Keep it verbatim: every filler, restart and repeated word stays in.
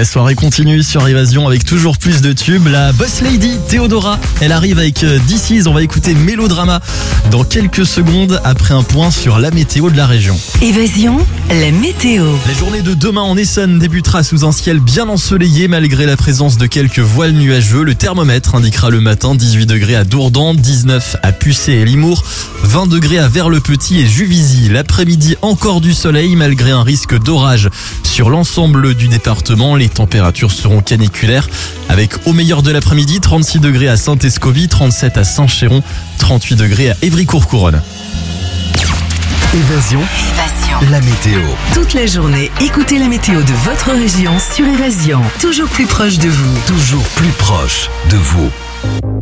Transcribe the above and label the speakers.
Speaker 1: La soirée continue sur Évasion avec toujours plus de tubes. La boss lady Théodora, elle arrive avec This Is. On va écouter Mélodrama dans quelques secondes après un point sur la météo de la région.
Speaker 2: Évasion, la météo.
Speaker 1: La journée de demain en Essonne débutera sous un ciel bien ensoleillé malgré la présence de quelques voiles nuageux. Le thermomètre indiquera le matin dix-huit degrés à Dourdan, dix-neuf à Pucé et Limours, vingt degrés à Vers-le-Petit et Juvisy. L'après-midi, encore du soleil malgré un risque d'orage sur l'ensemble du département. Les températures seront caniculaires avec au meilleur de l'après-midi trente-six degrés à Saint-Escovy, trente-sept à Saint-Chéron, trente-huit degrés à Évry-Courcouronnes.
Speaker 3: Évasion,
Speaker 2: Évasion.
Speaker 3: la météo.
Speaker 2: Toute la journée, écoutez la météo de votre région sur Évasion. Toujours plus proche de vous.
Speaker 3: Toujours plus proche de vous.